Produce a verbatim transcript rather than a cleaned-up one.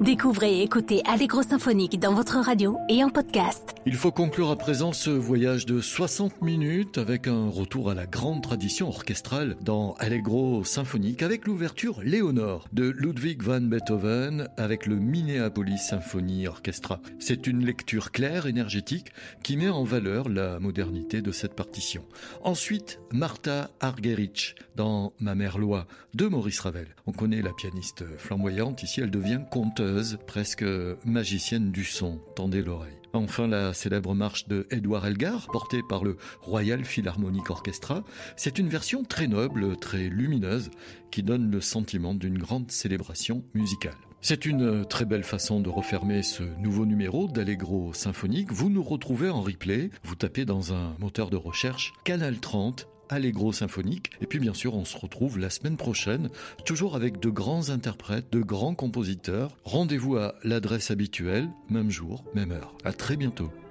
Découvrez et écoutez Allegro Symphonique dans votre radio et en podcast. Il faut conclure à présent ce voyage de soixante minutes avec un retour à la grande tradition orchestrale dans Allegro Symphonique avec l'ouverture Léonore de Ludwig van Beethoven avec le Minneapolis Symphony Orchestra. C'est une lecture claire, énergétique qui met en valeur la modernité de cette partition. Ensuite, Martha Argerich dans Ma mère Loi de Maurice Ravel. On connaît la pianiste flamboyante, ici elle devient conteuse, presque magicienne du son. Tendez l'oreille. Enfin, la célèbre marche de Edouard Elgar, portée par le Royal Philharmonic Orchestra. C'est une version très noble, très lumineuse, qui donne le sentiment d'une grande célébration musicale. C'est une très belle façon de refermer ce nouveau numéro d'Allegro Symphonique. Vous nous retrouvez en replay, vous tapez dans un moteur de recherche Canal trente, Allegro Symphonique. Et puis bien sûr, on se retrouve la semaine prochaine, toujours avec de grands interprètes, de grands compositeurs. Rendez-vous à l'adresse habituelle, même jour, même heure. À très bientôt.